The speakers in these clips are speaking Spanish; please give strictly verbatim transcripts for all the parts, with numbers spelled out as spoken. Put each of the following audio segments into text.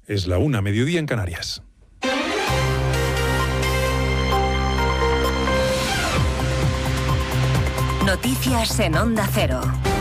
Es la una, mediodía en Canarias. Noticias en Onda Cero.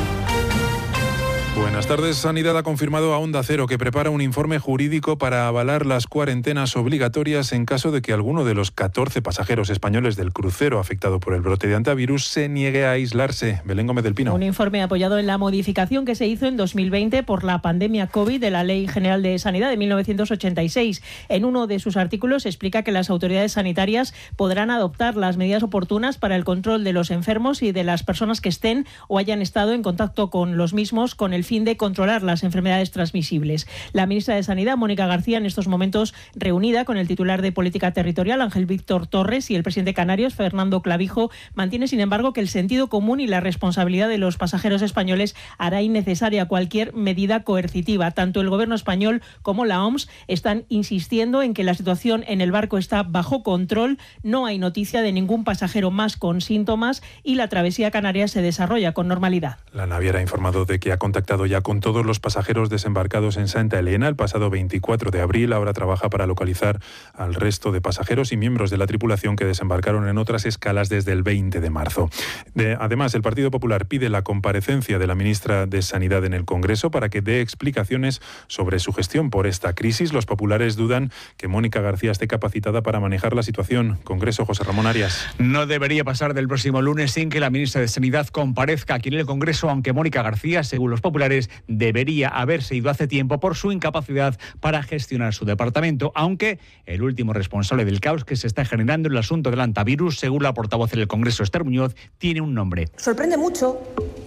Buenas tardes. Sanidad ha confirmado a Onda Cero que prepara un informe jurídico para avalar las cuarentenas obligatorias en caso de que alguno de los catorce pasajeros españoles del crucero afectado por el brote de hantavirus se niegue a aislarse. Belén Gómez del Pino. Un informe apoyado en la modificación que se hizo en dos mil veinte por la pandemia COVID de la Ley General de Sanidad de mil novecientos ochenta y seis. En uno de sus artículos explica que las autoridades sanitarias podrán adoptar las medidas oportunas para el control de los enfermos y de las personas que estén o hayan estado en contacto con los mismos con el fin de controlar las enfermedades transmisibles. La ministra de Sanidad, Mónica García, en estos momentos reunida con el titular de Política Territorial, Ángel Víctor Torres, y el presidente de Canarias, Fernando Clavijo, mantiene, sin embargo, que el sentido común y la responsabilidad de los pasajeros españoles hará innecesaria cualquier medida coercitiva. Tanto el gobierno español como la O M S están insistiendo en que la situación en el barco está bajo control, no hay noticia de ningún pasajero más con síntomas y la travesía canaria se desarrolla con normalidad. La naviera ha informado de que ha contactado ya con todos los pasajeros desembarcados en Santa Elena el pasado veinticuatro de abril. Ahora trabaja para localizar al resto de pasajeros y miembros de la tripulación que desembarcaron en otras escalas desde el veinte de marzo. De, además, el Partido Popular pide la comparecencia de la ministra de Sanidad en el Congreso para que dé explicaciones sobre su gestión por esta crisis. Los populares dudan que Mónica García esté capacitada para manejar la situación. Congreso, José Ramón Arias. No debería pasar del próximo lunes sin que la ministra de Sanidad comparezca aquí en el Congreso, aunque Mónica García, según los populares, debería haberse ido hace tiempo por su incapacidad para gestionar su departamento, aunque el último responsable del caos que se está generando en el asunto del hantavirus, según la portavoz del Congreso, Esther Muñoz, tiene un nombre. Sorprende mucho